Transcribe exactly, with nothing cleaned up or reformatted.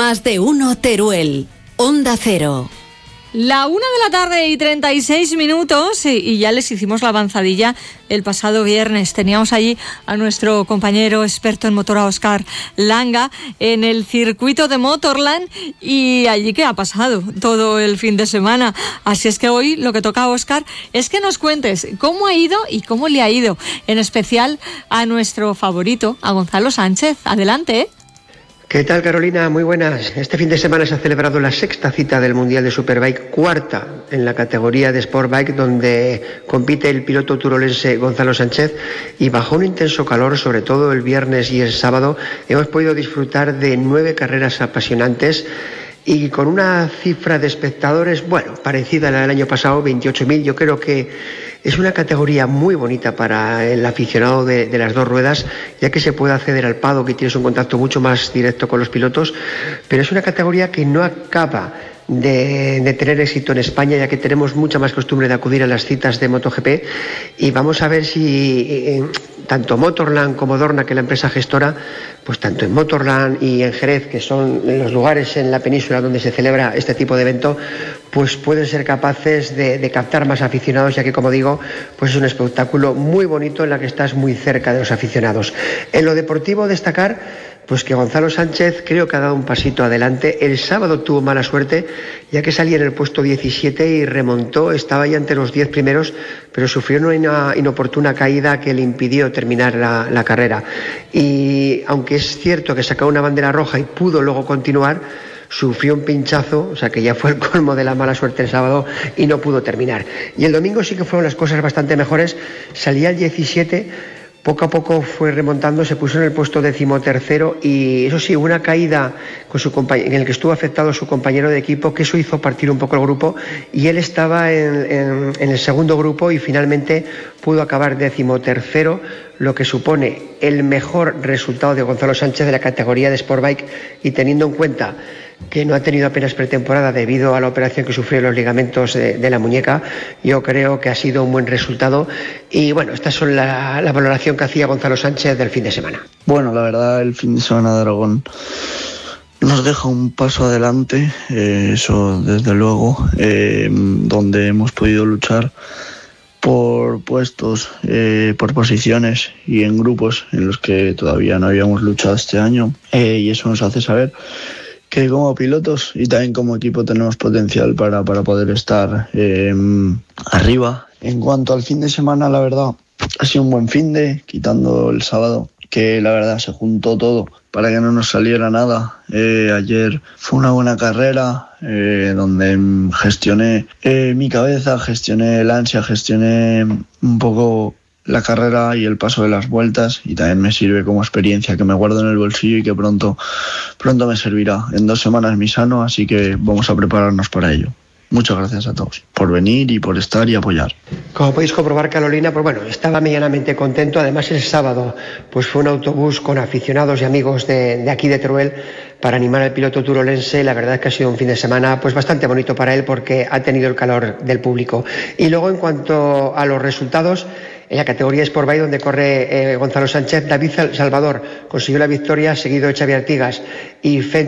Más de uno Teruel. Onda Cero. La una de la tarde y treinta y seis minutos y, y ya les hicimos la avanzadilla el pasado viernes. Teníamos allí a nuestro compañero experto en motor, a Óscar Langa, en el circuito de Motorland, y allí ¿qué ha pasado todo el fin de semana? Así es que hoy lo que toca a Óscar es que nos cuentes cómo ha ido y cómo le ha ido, en especial a nuestro favorito, a Gonzalo Sánchez. Adelante, ¿eh? ¿Qué tal, Carolina? Muy buenas. Este fin de semana se ha celebrado la sexta cita del Mundial de Superbike, cuarta en la categoría de Sportbike, donde compite el piloto turolense Gonzalo Sánchez, y bajo un intenso calor, sobre todo el viernes y el sábado, hemos podido disfrutar de nueve carreras apasionantes y con una cifra de espectadores, bueno, parecida a la del año pasado, veintiocho mil. Yo creo que es una categoría muy bonita para el aficionado de, de las dos ruedas, ya que se puede acceder al paddock y tienes un contacto mucho más directo con los pilotos, pero es una categoría que no acaba de, de tener éxito en España, ya que tenemos mucha más costumbre de acudir a las citas de MotoGP, y vamos a ver si eh, tanto Motorland como Dorna, que es la empresa gestora, pues tanto en Motorland y en Jerez, que son los lugares en la península donde se celebra este tipo de evento, pues pueden ser capaces de, de captar más aficionados, ya que, como digo, pues es un espectáculo muy bonito en la que estás muy cerca de los aficionados. En lo deportivo, destacar pues que Gonzalo Sánchez creo que ha dado un pasito adelante. El sábado tuvo mala suerte, ya que salía en el puesto diecisiete y remontó, estaba ya entre los diez primeros, pero sufrió una inoportuna caída que le impidió terminar la, la carrera. Y aunque es cierto que sacó una bandera roja y pudo luego continuar, sufrió un pinchazo, o sea que ya fue el colmo de la mala suerte el sábado y no pudo terminar. Y el domingo sí que fueron las cosas bastante mejores. Salía el diecisiete, poco a poco fue remontando, se puso en el puesto decimotercero, y eso sí, una caída con su en el que estuvo afectado su compañero de equipo, que eso hizo partir un poco el grupo, y él estaba en, en, en el segundo grupo y finalmente pudo acabar decimotercero, lo que supone el mejor resultado de Gonzalo Sánchez de la categoría de Sportbike, y teniendo en cuenta que no ha tenido apenas pretemporada debido a la operación que sufrió en los ligamentos de, de la muñeca, yo creo que ha sido un buen resultado. Y bueno, estas son la, la valoración que hacía Gonzalo Sánchez del fin de semana. Bueno, la verdad, el fin de semana de Aragón nos deja un paso adelante, eh, eso desde luego, eh, donde hemos podido luchar por puestos, eh, por posiciones y en grupos en los que todavía no habíamos luchado este año, eh, y eso nos hace saber que como pilotos y también como equipo tenemos potencial para, para poder estar eh, arriba. En cuanto al fin de semana, la verdad, ha sido un buen fin de, quitando el sábado, que la verdad se juntó todo para que no nos saliera nada. Eh, ayer fue una buena carrera, eh, donde gestioné eh, mi cabeza, gestioné el ansia, gestioné un poco la carrera y el paso de las vueltas, y también me sirve como experiencia que me guardo en el bolsillo y que pronto, pronto me servirá. En dos semanas mi sano, así que vamos a prepararnos para ello. Muchas gracias a todos por venir y por estar y apoyar. Como podéis comprobar, Carolina, pues bueno, estaba medianamente contento. Además, el sábado pues fue un autobús con aficionados y amigos de, de aquí de Teruel para animar al piloto turolense. La verdad es que ha sido un fin de semana pues bastante bonito para él, porque ha tenido el calor del público. Y luego, en cuanto a los resultados, en la categoría Sportbike, donde corre eh, Gonzalo Sánchez, David Salvador consiguió la victoria, seguido de Xavi Artigas y Fent